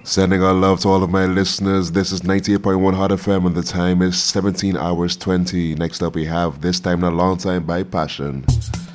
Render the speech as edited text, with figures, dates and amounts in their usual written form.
Sending our love to all of my listeners. This is 98.1 Hot FM and the time is 17 hours 20. Next up we have This Time in a Long Time by Passion.